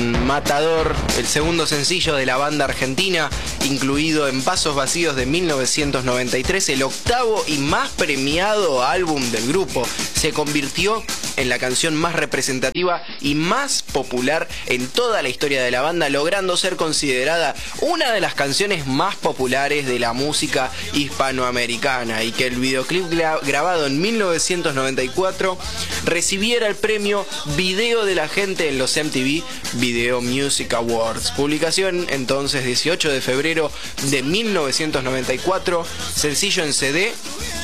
Matador, el segundo sencillo de la banda argentina, incluido en Vasos Vacíos de 1993, el octavo y más premiado álbum del grupo, se convirtió en la canción más representativa y más popular en toda la historia de la banda, logrando ser considerada una de las canciones más populares de la música hispanoamericana, y que el videoclip grabado en 1994 recibiera el premio Video de la Gente en los MTV Video Music Awards. Publicación entonces 18 de febrero de 1994, sencillo en CD,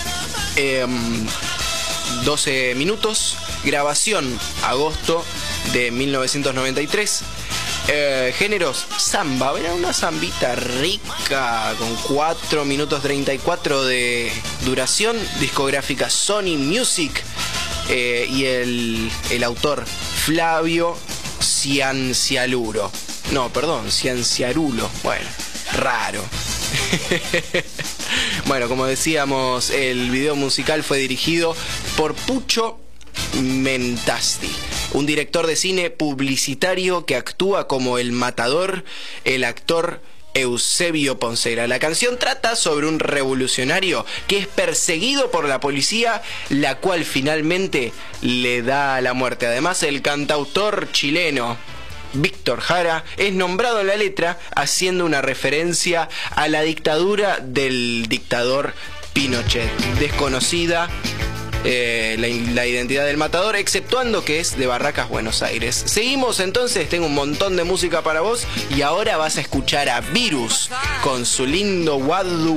12 minutos, grabación agosto de 1993. Géneros, samba, era una zambita rica con 4 minutos 34 de duración, discográfica Sony Music, y el autor Flavio Cianciarulo. No, perdón, Cianciarulo. Bueno, raro. Bueno, como decíamos, el video musical fue dirigido por Pucho Mentasti, un director de cine publicitario que actúa como el matador, el actor Eusebio Poncela. La canción trata sobre un revolucionario que es perseguido por la policía, la cual finalmente le da la muerte. Además, el cantautor chileno Víctor Jara es nombrado en la letra, haciendo una referencia a la dictadura del dictador Pinochet. Desconocida la identidad del matador, exceptuando que es de Barracas, Buenos Aires. Seguimos entonces, tengo un montón de música para vos, y ahora vas a escuchar a Virus con su lindo Wadu